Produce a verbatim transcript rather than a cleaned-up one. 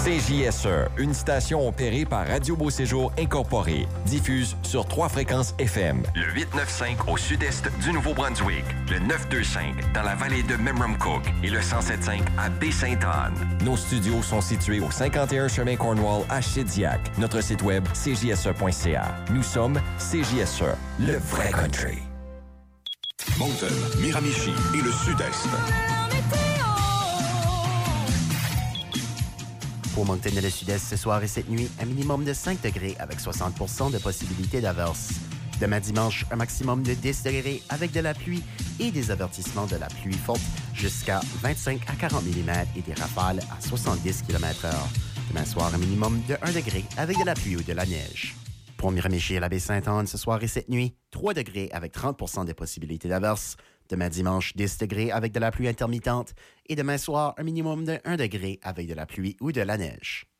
C J S E, une station opérée par Radio Beau-Séjour Incorporée, diffuse sur trois fréquences F M. Le huit neuf cinq au sud-est du Nouveau-Brunswick, le neuf deux cinq dans la vallée de Memramcook et le cent sept cinq à Baie-Sainte-Anne. Nos studios sont situés au cinquante et un chemin Cornwall à Shediac. Notre site web, c j s e point c a. Nous sommes C J S E, le vrai country. Moncton, Miramichi et le sud-est. Pour Moncton et le sud-est, ce soir et cette nuit, un minimum de cinq degrés avec soixante pour cent de possibilité d'averse. Demain dimanche, un maximum de dix degrés avec de la pluie et des avertissements de la pluie forte jusqu'à vingt-cinq à quarante millimètres et des rafales à soixante-dix kilomètres heure. Demain soir, un minimum de un degré avec de la pluie ou de la neige. Pour Miramichi et la Baie-Sainte-Anne, ce soir et cette nuit, trois degrés avec trente pour cent de possibilité d'averse. Demain dimanche, dix degrés avec de la pluie intermittente. Et demain soir, un minimum de un degré avec de la pluie ou de la neige.